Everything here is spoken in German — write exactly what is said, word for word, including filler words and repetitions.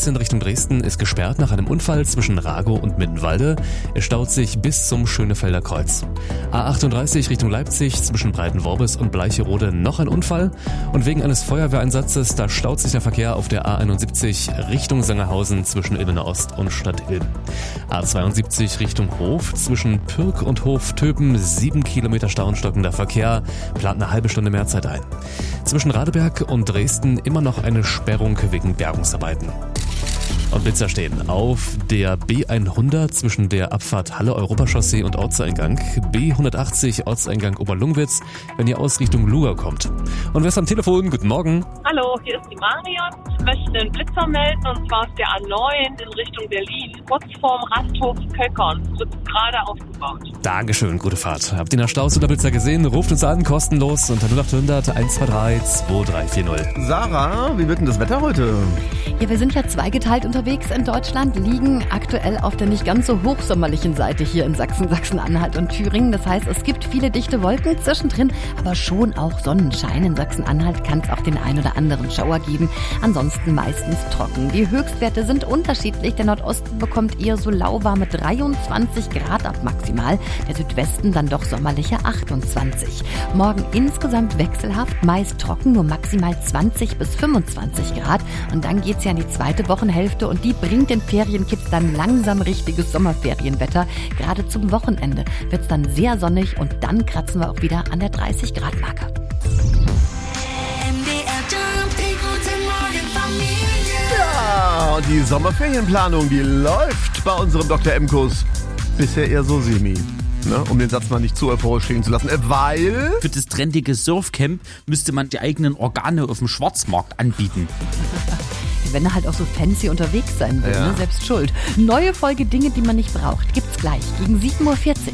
dreizehn Richtung Dresden ist gesperrt nach einem Unfall zwischen Ragow und Mittenwalde. Es staut sich bis zum Schönefelder Kreuz. A achtunddreißig Richtung Leipzig zwischen Breitenworbis und Bleicherode noch ein Unfall. Und wegen eines Feuerwehreinsatzes, da staut sich der Verkehr auf der A einundsiebzig Richtung Sangerhausen zwischen Ilmenau Ost und Stadthilm. A zweiundsiebzig Richtung Hof zwischen Pürg und Hof-Töpen, sieben Kilometer Stau und stockender Verkehr, plant eine halbe Stunde mehr Zeit ein. Zwischen Radeberg und Dresden immer noch eine Sperrung wegen Bergungsarbeiten. Und Blitzer stehen auf der B hundert zwischen der Abfahrt Halle-Europachaussee und Ortseingang, B hundertachtzig Ortseingang Oberlungwitz, wenn ihr aus Richtung Lugau kommt. Und wer ist am Telefon? Guten Morgen. Hallo, hier ist die Marion. Ich möchte einen Blitzer melden, und zwar auf der A neun in Richtung Berlin, kurz vorm Rasthof Köckern. Es wird gerade aufgebaut. Dankeschön, gute Fahrt. Habt ihr nach Staus oder Blitzer gesehen? Ruft uns an, kostenlos unter null acht hundert eins zwei drei zwei drei vier null. Sarah, wie wird denn das Wetter heute? Ja, wir sind ja zweigeteilt unterwegs in Deutschland, liegen aktuell auf der nicht ganz so hochsommerlichen Seite hier in Sachsen, Sachsen-Anhalt und Thüringen. Das heißt, es gibt viele dichte Wolken zwischendrin, aber schon auch Sonnenschein. In Sachsen-Anhalt kann es auch den ein oder anderen Schauer geben. Ansonsten meistens trocken. Die Höchstwerte sind unterschiedlich. Der Nordosten bekommt eher so lauwarme dreiundzwanzig Grad ab maximal. Der Südwesten dann doch sommerliche achtundzwanzig. Morgen insgesamt wechselhaft, meist trocken, nur maximal zwanzig bis fünfundzwanzig Grad. Und dann geht's ja in die zweite Wochenhälfte und die bringt den Ferienkids dann langsam richtiges Sommerferienwetter. Gerade zum Wochenende wird's dann sehr sonnig und dann kratzen wir auch wieder an der dreißig Grad Marke. Ja, und die Sommerferienplanung, die läuft bei unserem Doktor M-Kurs. Bisher eher so semi. Ne, um den Satz mal nicht zu euphorisch klingen zu lassen, äh, weil... Für das trendige Surfcamp müsste man die eigenen Organe auf dem Schwarzmarkt anbieten. Wenn er halt auch so fancy unterwegs sein will, ja. ne? Selbst schuld. Neue Folge Dinge, die man nicht braucht, gibt's gleich gegen sieben Uhr vierzig.